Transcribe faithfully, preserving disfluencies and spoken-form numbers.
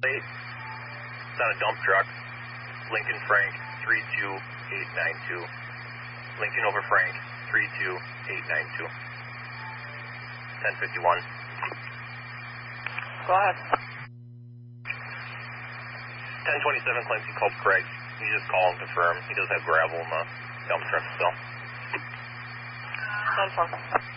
Eight. It's on a dump truck. Lincoln Frank, three two eight nine two. Lincoln over Frank, three two eight nine two. ten fifty-one. Go ahead. ten twenty-seven claims he called Craig. You just call and confirm. He does have gravel in the dump truck still. ten four.